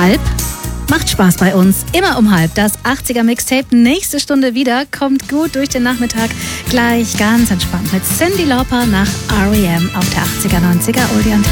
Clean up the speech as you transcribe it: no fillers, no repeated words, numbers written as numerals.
halb. Macht Spaß bei uns. Immer um halb. Das 80er Mixtape. Nächste Stunde wieder. Kommt gut durch den Nachmittag. Gleich ganz entspannt mit Cyndi Lauper nach R.E.M. auf der 80er, 90er Oldie Antenne.